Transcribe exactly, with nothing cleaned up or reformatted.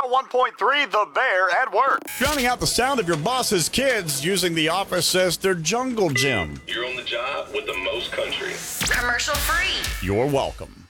oh one point three The Bear at work. Drowning out the sound of your boss's kids using the office as their jungle gym. You're on the job with the most country. Commercial free. You're welcome.